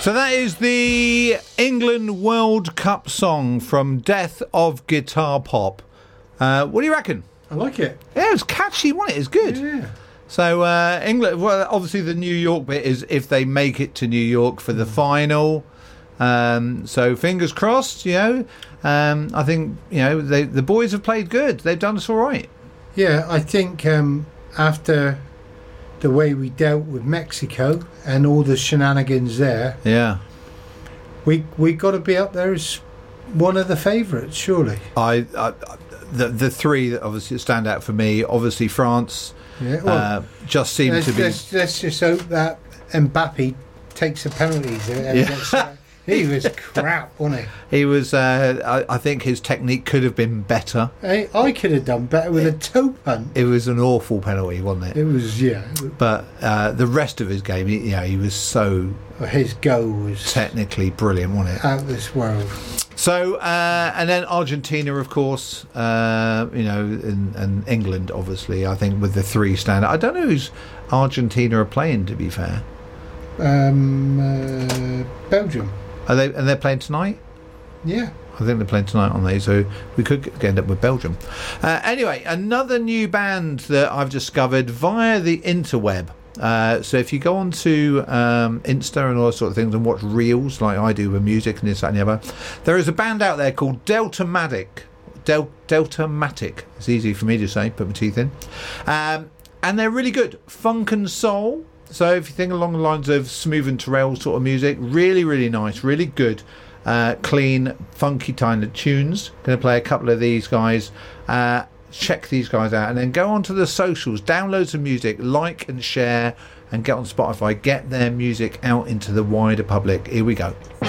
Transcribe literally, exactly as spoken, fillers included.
So that is the England World Cup song from Death of Guitar Pop. Uh, what do you reckon? I like it. Yeah, it's catchy, wasn't it? It's good. Yeah. So uh, England, well, obviously the New York bit is if they make it to New York for the final. Um, so fingers crossed, you know. Um, I think, you know, they, the boys have played good. They've done us all right. Yeah, I think um, after the way we dealt with Mexico and all the shenanigans there, Yeah. we we got to be up there as one of the favourites, surely. I, I the the three that obviously stand out for me, obviously France, Yeah, well, uh, just seem let's, to be. let's, let's just hope that Mbappe takes the penalties. And Yeah. gets, uh, he was crap, wasn't He was. Uh, I, I think his technique could have been better. he? I, I could have done better with a toe punt. It was an awful penalty, wasn't it? It was, yeah. But uh, the rest of his game, he, you know, he was so His goal was technically brilliant, wasn't it? out of this world. So, uh, and then Argentina, of course, uh, you know, and, and England, obviously, I think with the three stand. I don't know who's Argentina are playing, to be fair. Um, uh, Belgium. Are they? And they're playing tonight? Yeah. I think they're playing tonight, aren't they? So we could end up with Belgium. Uh, anyway, another new band that I've discovered via the interweb. Uh, so if you go on to um, Insta and all those sort of things and watch reels like I do with music and this, that and the other, there is a band out there called Deltamatic. Del- Deltamatic. It's easy for me to say, put my teeth in. Um, and they're really good. Funk and soul. So if you think along the lines of Smooth and Terrell sort of music, really, really nice, really good. Uh, clean, funky kind of tunes. Going to play a couple of these guys. Uh, check these guys out and then go onto the socials, download some music, like and share, and get on Spotify. Get their music out into the wider public. Here we go.